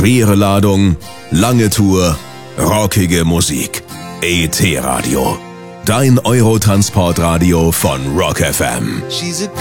Schwere Ladung, lange Tour, rockige Musik. ET Radio. Dein Eurotransportradio von Rock FM. She's a